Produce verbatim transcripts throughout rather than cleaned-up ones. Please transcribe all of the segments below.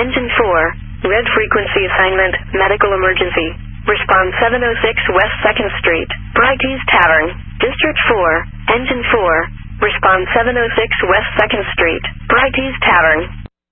Engine four, red frequency assignment, medical emergency. Respond seven oh six West second Street, Brighties Tavern, District four, Engine four. Respond seven oh six West second Street, Brighties Tavern.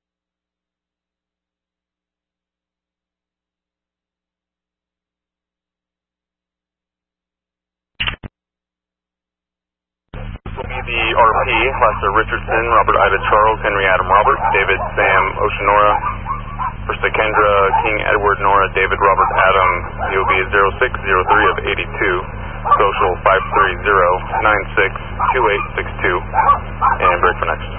This will be the R P, Lester Richardson, Robert Ida Charles, Henry Adam Robert, David Sam Oceanora, First Kendra, King Edward Nora, David Robert Adam, D O B zero six zero three of eighty-two, Social five three zero nine six two eight six two, and break for next.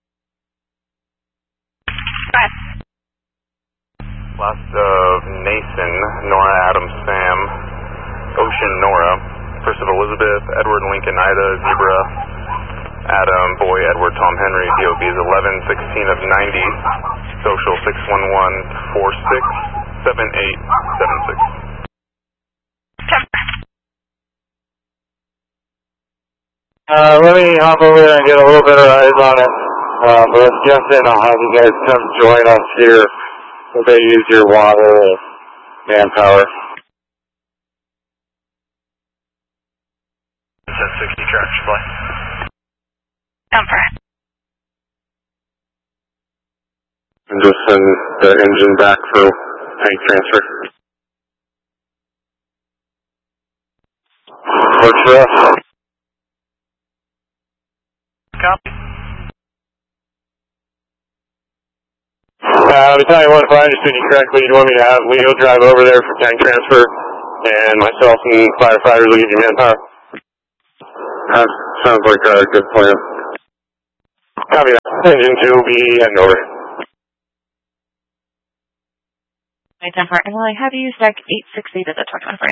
Last of Nason, Nora Adam Sam, Ocean Nora, First of Elizabeth, Edward Lincoln Ida, Zebra, Adam, Boy, Edward, Tom Henry, D O B is eleven sixteen of ninety, Social six one one four six seven eight seven six. Uh, let me hop over there and get a little bit of eyes on it. Uh, but let's jump in. I'll have you guys come join us here if they use your water or manpower. ten sixty track supply. Comfort. And just send the engine back for tank transfer. Works for us. Copy. Uh, Battalion one, if I understood you correctly, you want me to have Leo drive over there for tank transfer, and myself and firefighters will give you manpower. That sounds like a good plan. Copy that. Engine two will be heading over. ten four, and will I have you stack eight sixty to the twenty-one for you?